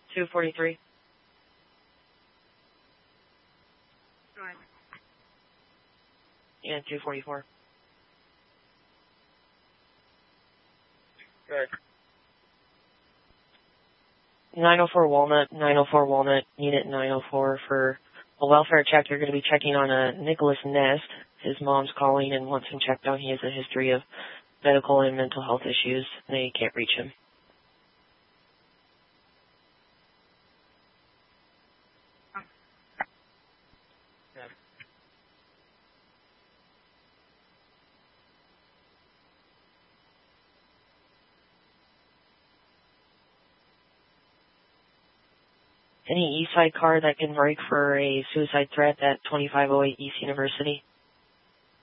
243. Go ahead. And 244. Good. 904 Walnut, Unit 904 for a welfare check. You're going to be checking on a Nicholas Nest. His mom's calling and wants him checked on. He has a history of medical and mental health issues. They can't reach him. Any Eastside car that can break for a suicide threat at 2508 East University?